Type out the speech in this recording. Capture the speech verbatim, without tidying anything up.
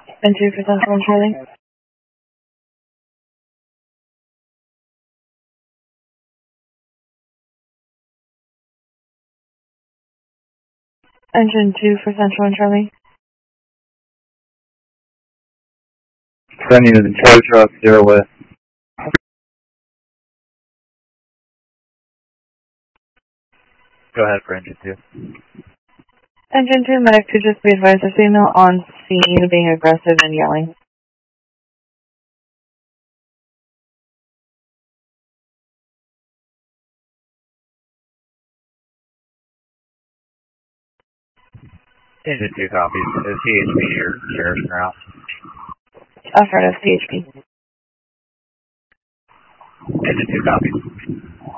And two for Central and Charlie. Engine two for Central and Charlie. Sending to the tow truck, zero west. Go ahead for engine two. Engine two, medic two, just be advised the female on scene being aggressive and yelling. Engine two copies. Is C H P or sheriff's route? Affirmative, C H P. Engine two copies.